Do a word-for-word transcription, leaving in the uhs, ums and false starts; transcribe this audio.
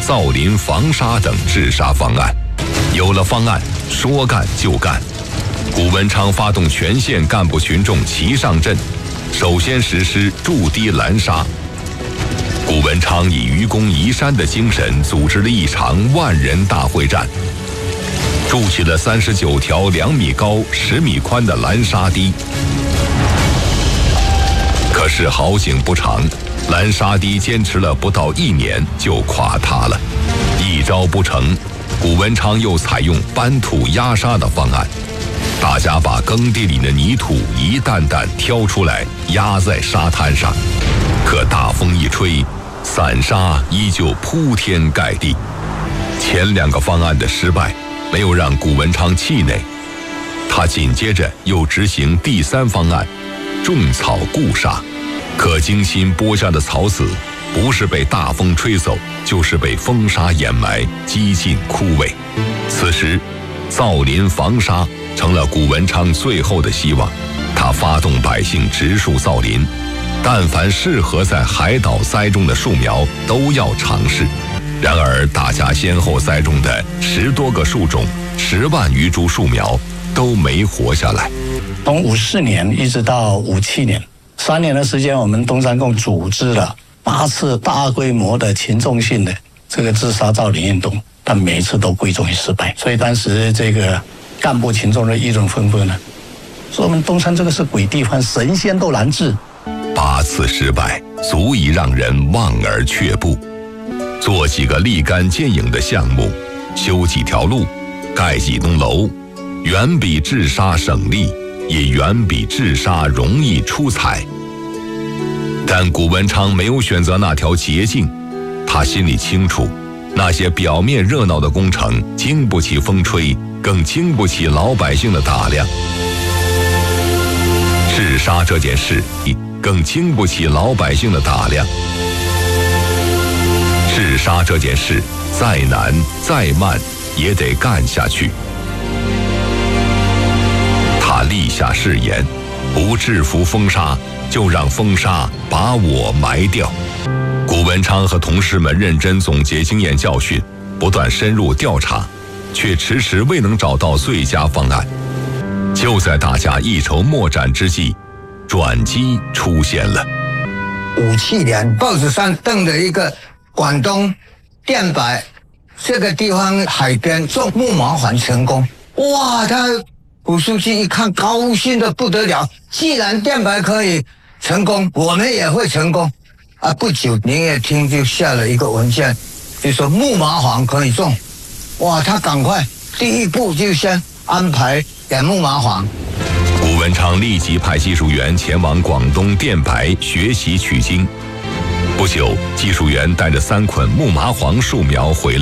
造林、防沙等治沙方案。有了方案，说干就干。谷文昌发动全县干部群众齐上阵，首先实施筑堤拦沙。谷文昌以愚公移山的精神，组织了一场万人大会战，筑起了三十九条两米高、十米宽的拦沙堤。可是好景不长，拦沙堤坚持了不到一年就垮塌了。一招不成，谷文昌又采用搬土压沙的方案，大家把耕地里的泥土一担担挑出来压在沙滩上，可大风一吹，散沙依旧铺天盖地。前两个方案的失败没有让谷文昌气馁，他紧接着又执行第三方案，种草固沙。可精心播下的草籽，不是被大风吹走，就是被风沙掩埋，几近枯萎。此时造林防沙成了谷文昌最后的希望。他发动百姓植树造林，但凡适合在海岛栽种的树苗都要尝试。然而大家先后栽种的十多个树种、十万余株树苗都没活下来。 从五四年一直到五七年，三年的时间，我们东山共组织了八次大规模的群众性的这个治沙造林运动，但每一次都归终于失败。所以当时这个干部群众的议论纷纷呢，说我们东山这个是鬼地方，神仙都难治。 八次失败足以让人望而却步。做几个立竿见影的项目，修几条路，盖几栋楼，远比治沙省力，也远比治沙容易出彩。但谷文昌没有选择那条捷径，他心里清楚，那些表面热闹的工程经不起风吹，更经不起老百姓的打量。治沙这件事更经不起老百姓的打量。治沙这件事再难再慢也得干下去。他立下誓言，不制服风沙，就让风沙把我埋掉。谷文昌和同事们认真总结经验教训，不断深入调查，却迟迟未能找到最佳方案。就在大家一筹莫展之际，转机出现了。 五七年报纸上登的一个广东电白这个地方海边种木麻黄成功，哇！他胡书记一看高兴的不得了，既然电白可以成功，我们也会成功啊！不久林业厅就下了一个文件，就说木麻黄可以种，哇！他赶快第一步就先安排养木麻黄。 谷文昌立即派技术员前往广东电白学习取经。不久，技术员带着三捆木麻黄树苗回来。